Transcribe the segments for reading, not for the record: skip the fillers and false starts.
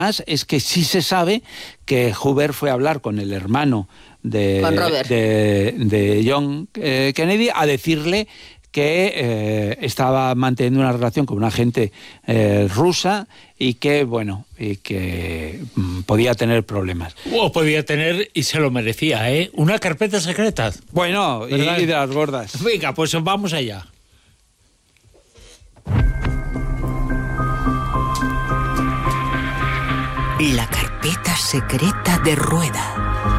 es que sí se sabe que Hoover fue a hablar con el hermano de John Kennedy a decirle que estaba manteniendo una relación con una agente rusa y que, podía tener problemas. Podía tener, y se lo merecía, una carpeta secreta. Bueno, y de las gordas. Venga, pues vamos allá. La carpeta secreta de Rueda.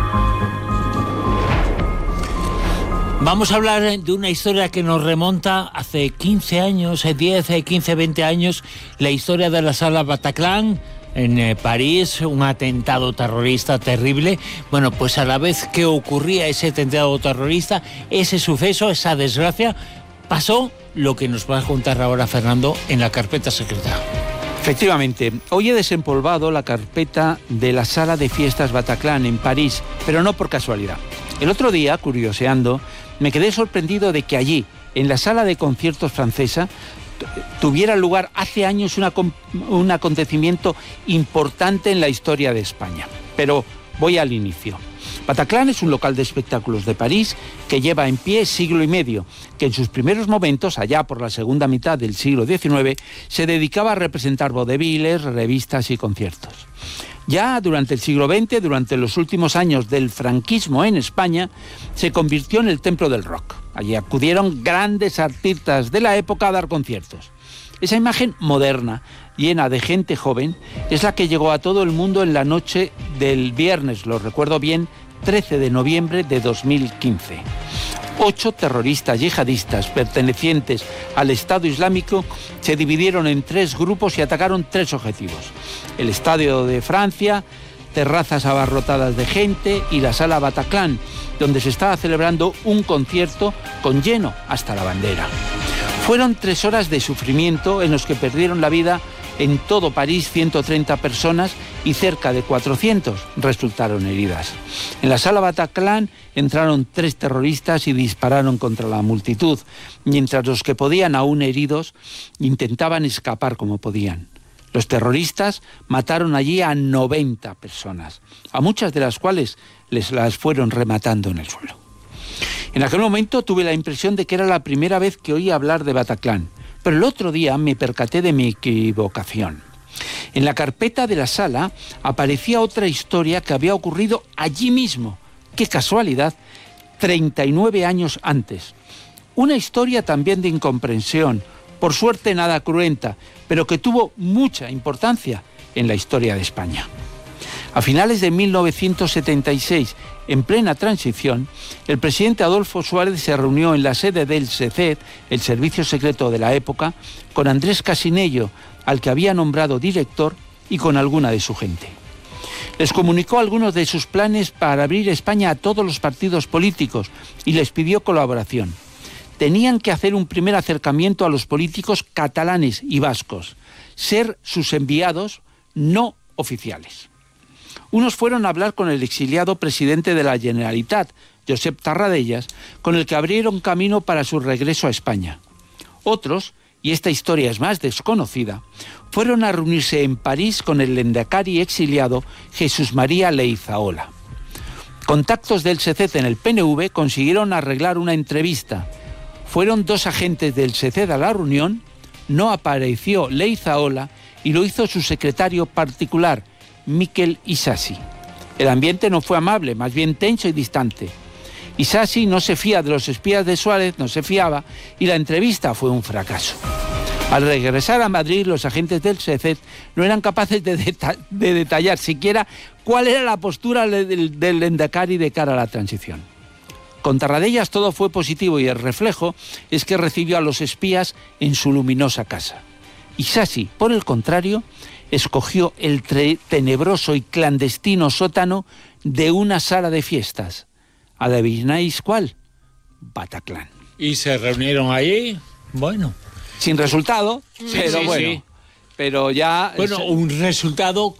Vamos a hablar de una historia que nos remonta hace 15 años, 10, 15, 20 años, la historia de la sala Bataclan en París, un atentado terrorista terrible. Bueno, pues a la vez que ocurría ese atentado terrorista, ese suceso, esa desgracia, pasó lo que nos va a contar ahora Fernando en la carpeta secreta. Efectivamente, hoy he desempolvado la carpeta de la sala de fiestas Bataclan en París, pero no por casualidad. El otro día, curioseando, me quedé sorprendido de que allí, en la sala de conciertos francesa, tuviera lugar hace años un acontecimiento importante en la historia de España. Pero voy al inicio. Bataclan es un local de espectáculos de París que lleva en pie siglo y medio, que en sus primeros momentos, allá por la segunda mitad del siglo XIX, se dedicaba a representar vodevils, revistas y conciertos. Ya durante el siglo XX, durante los últimos años del franquismo en España, se convirtió en el templo del rock. Allí acudieron grandes artistas de la época a dar conciertos. Esa imagen moderna, llena de gente joven, es la que llegó a todo el mundo en la noche del viernes, lo recuerdo bien, 13 de noviembre de 2015. 8 terroristas yihadistas pertenecientes al Estado Islámico se dividieron en 3 grupos y atacaron 3 objetivos: el Estadio de Francia, terrazas abarrotadas de gente y la sala Bataclan, donde se estaba celebrando un concierto con lleno hasta la bandera. Fueron 3 horas de sufrimiento en los que perdieron la vida en todo París 130 personas y cerca de 400 resultaron heridas. En la sala Bataclan entraron 3 terroristas y dispararon contra la multitud, mientras los que podían, aún heridos, intentaban escapar como podían. Los terroristas mataron allí a 90 personas, a muchas de las cuales las fueron rematando en el suelo. En aquel momento tuve la impresión de que era la primera vez que oía hablar de Bataclan, pero el otro día me percaté de mi equivocación. En la carpeta de la sala aparecía otra historia que había ocurrido allí mismo. ¡Qué casualidad! 39 años antes. Una historia también de incomprensión, por suerte nada cruenta, pero que tuvo mucha importancia en la historia de España. A finales de 1976, en plena transición, el presidente Adolfo Suárez se reunió en la sede del SECET, el servicio secreto de la época, con Andrés Casinello, al que había nombrado director, y con alguna de su gente. Les comunicó algunos de sus planes para abrir España a todos los partidos políticos y les pidió colaboración. Tenían que hacer un primer acercamiento a los políticos catalanes y vascos, ser sus enviados no oficiales. Unos fueron a hablar con el exiliado presidente de la Generalitat, Josep Tarradellas, con el que abrieron camino para su regreso a España. Otros, y esta historia es más desconocida, fueron a reunirse en París con el lehendakari exiliado Jesús María Leizaola. Contactos del SECET en el PNV consiguieron arreglar una entrevista. Fueron 2 agentes del SECET a la reunión, no apareció Leizaola y lo hizo su secretario particular, Miquel Isasi. El ambiente no fue amable, más bien tenso y distante. Isasi no se fía de los espías de Suárez, no se fiaba, y la entrevista fue un fracaso. Al regresar a Madrid, los agentes del SECET no eran capaces de detallar siquiera cuál era la postura del lehendakari de cara a la transición. Con Tarradellas todo fue positivo y el reflejo es que recibió a los espías en su luminosa casa. Isasi, por el contrario, escogió el tenebroso y clandestino sótano de una sala de fiestas. ¿Adivináis cuál? Bataclan. ¿Y se reunieron allí? Bueno. Sin resultado, pero sí, bueno. sí. Pero ya... Bueno, un resultado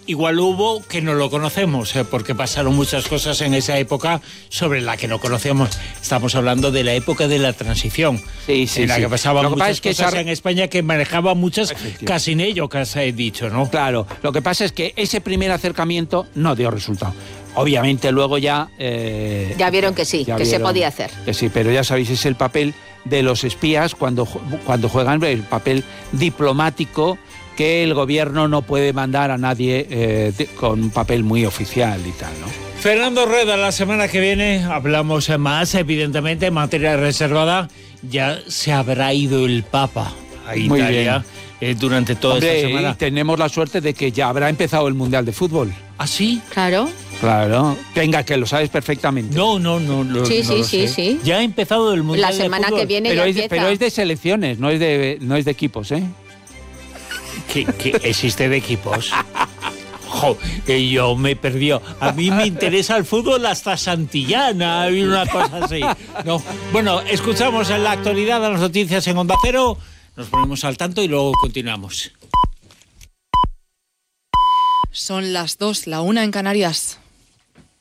igual hubo que no lo conocemos, porque pasaron muchas cosas en esa época sobre la que no conocemos. Estamos hablando de la época de la transición, en la que pasaban muchas cosas en España que manejaban muchas casinello, que has dicho, ¿no? Claro, lo que pasa es que ese primer acercamiento no dio resultado. Obviamente luego ya... ya vieron que sí, que se podía hacer. Que sí, pero ya sabéis, es el papel de los espías cuando juegan el papel diplomático, que el gobierno no puede mandar a nadie con un papel muy oficial y tal, ¿no? Fernando Rueda, la semana que viene hablamos más, evidentemente, en materia reservada. Ya se habrá ido el Papa a Italia durante toda esta semana. Y tenemos la suerte de que ya habrá empezado el Mundial de Fútbol. ¿Ah, sí? Claro. Claro. Venga, que lo sabes perfectamente. No. Sí. Ya ha empezado el Mundial de Fútbol. La semana que viene ya empieza. Pero es de selecciones, no es de equipos, ¿eh? ¿Qué existe de equipos? Yo me perdí. A mí me interesa el fútbol hasta Santillana y una cosa así. No. Bueno, escuchamos en la actualidad de las noticias en Onda Cero, nos ponemos al tanto y luego continuamos. Son las 2, la 1 en Canarias.